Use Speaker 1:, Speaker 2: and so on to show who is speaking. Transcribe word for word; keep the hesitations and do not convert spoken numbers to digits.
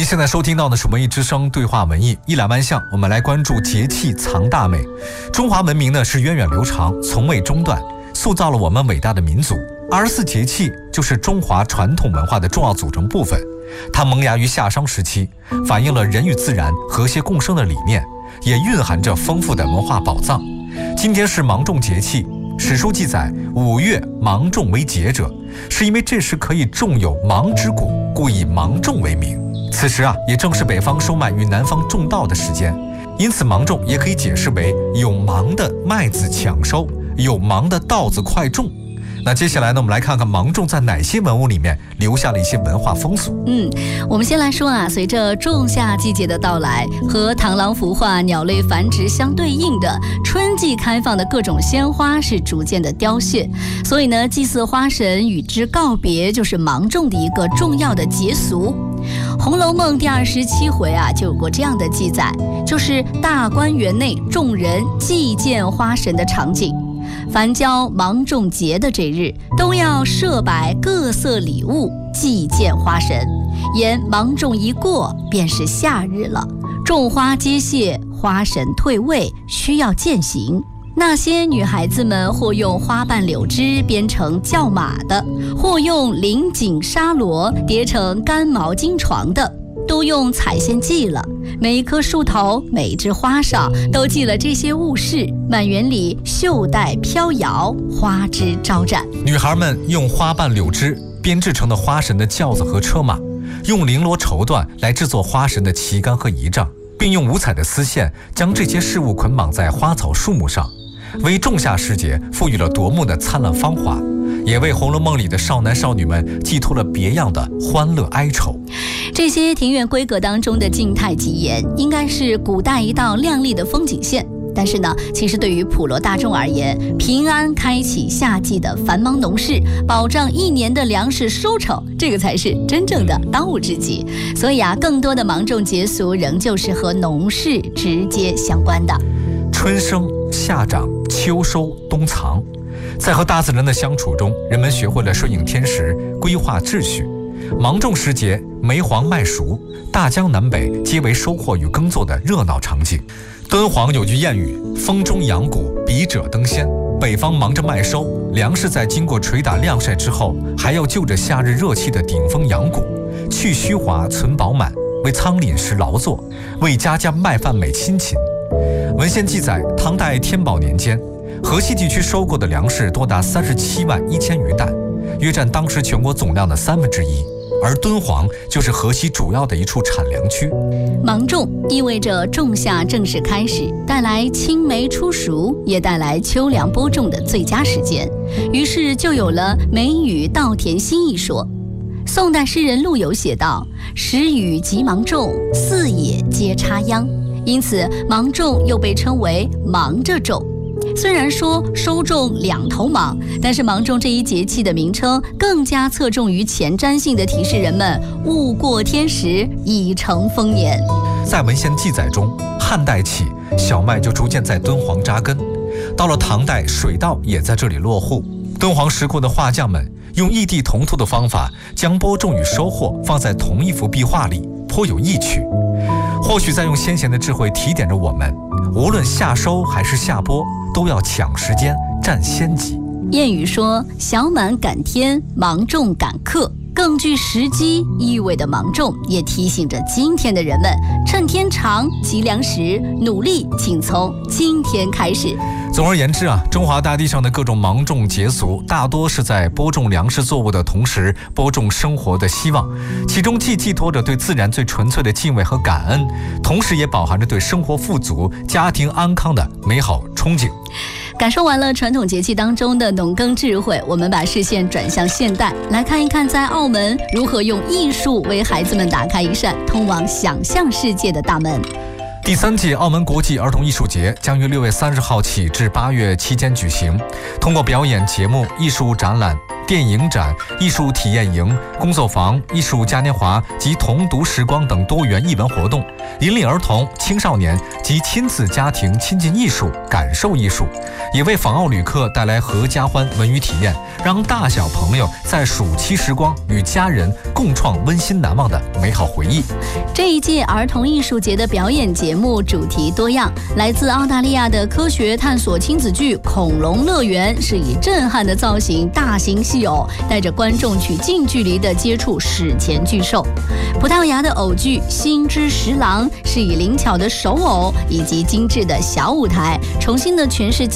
Speaker 1: 您现在收听到的是文艺之声对话文艺，一览万象，我们来关注节气藏大美。中华文明呢是源远流长，从未中断，塑造了我们伟大的民族。二十四节气就是中华传统文化的重要组成部分，它萌芽于夏商时期，反映了人与自然和谐共生的理念，也蕴含着丰富的文化宝藏。今天是芒种节气，史书记载五月芒种为节者，是因为这时可以种有芒之谷，故以芒种为名。此时啊，也正是北方收麦与南方种稻的时间，因此芒种也可以解释为有芒的麦子抢收，有芒的稻子快种。那接下来呢，我们来看看芒种在哪些文物里面留下了一些文化风俗。
Speaker 2: 嗯，我们先来说啊，随着仲夏季节的到来，和螳螂孵化、鸟类繁殖相对应的春季开放的各种鲜花是逐渐的凋谢，所以呢，祭祀花神与之告别，就是芒种的一个重要的节俗。《红楼梦》第二十七回啊，就有过这样的记载，就是大观园内众人祭见花神的场景。凡交芒种节的这日，都要设摆各色礼物祭见花神。言芒种一过，便是夏日了，种花皆谢，花神退位，需要践行。那些女孩子们或用花瓣柳枝编成轿马的，或用绫锦纱罗叠成干毛巾床的，都用彩线系了。每一棵树头，每一枝花上都系了这些物饰，满园里绣带飘摇，花枝招展。
Speaker 1: 女孩们用花瓣柳枝编制成的花神的轿子和车马，用绫罗绸缎来制作花神的旗杆和仪仗，并用五彩的丝线将这些事物捆绑在花草树木上，为仲夏时节赋予了夺目的灿烂芳华，也为《红楼梦》里的少男少女们寄托了别样的欢乐哀愁。
Speaker 2: 这些庭院闺阁当中的静态极颜，应该是古代一道亮丽的风景线。但是呢，其实对于普罗大众而言，平安开启夏季的繁忙农事，保障一年的粮食收成，这个才是真正的当务之急。所以啊，更多的芒种节俗仍旧是和农事直接相关的。
Speaker 1: 春生、夏长、秋收、冬藏，在和大自然的相处中，人们学会了顺应天时，规划秩序。芒种时节，梅黄麦熟，大江南北皆为收获与耕作的热闹场景。敦煌有句谚语：风中扬谷，笔者登仙。北方忙着麦收，粮食在经过捶打晾晒之后，还要就着夏日热气的顶风扬谷，去虚华存饱满，为仓廪实劳作，为家家麦饭美亲勤。文献记载，唐代天宝年间，河西地区收购的粮食多达三十七万一千余担，约占当时全国总量的三分之一。而敦煌就是河西主要的一处产粮区。
Speaker 2: 芒种意味着仲夏正式开始，带来青梅初熟，也带来秋粮播种的最佳时间，于是就有了梅雨稻田心一说。宋代诗人陆游写道：时雨即芒种，四野皆插秧。因此芒种又被称为忙着种。虽然说收种两头忙，但是芒种这一节气的名称更加侧重于前瞻性的提示人们物过天时，已成丰年。
Speaker 1: 在文献记载中，汉代起小麦就逐渐在敦煌扎根，到了唐代，水稻也在这里落户。敦煌石窟的画匠们用异地同图的方法，将播种与收获放在同一幅壁画里，颇有意趣。或许在用先贤的智慧提点着我们，无论夏收还是夏播，都要抢时间，占先机。
Speaker 2: 谚语说：小满赶天，芒种赶客。更具时机意味的芒种，也提醒着今天的人们，趁天长，积粮食，努力请从今天开始。
Speaker 1: 总而言之啊，中华大地上的各种芒种节俗，大多是在播种粮食作物的同时，播种生活的希望，其中既寄托着对自然最纯粹的敬畏和感恩，同时也饱含着对生活富足、家庭安康的美好憧憬。
Speaker 2: 感受完了传统节气当中的农耕智慧，我们把视线转向现代，来看一看在澳门如何用艺术为孩子们打开一扇通往想象世界的大门。
Speaker 1: 第三届澳门国际儿童艺术节将于六月三十号起至八月期间举行，通过表演节目、艺术展览、 电影展、艺术体验营、工作坊、艺术嘉年华及童读时光等多元艺文活动，引领儿童、青少年及亲子家庭亲近艺术、感受艺术，也为访澳旅客带来合家欢文娱体验，让大小朋友在暑期时光与家人共创温馨难忘的美好回忆。
Speaker 2: 这一届儿童艺术节的表演节目主题多样，来自澳大利亚的科学探索亲子剧《恐龙乐园》是以震撼的造型、大型戏偶，带着观众去近距离的接触史前巨兽；葡萄牙的偶剧《星之十郎》是以灵巧的手偶以及精致的小舞台，重新的诠释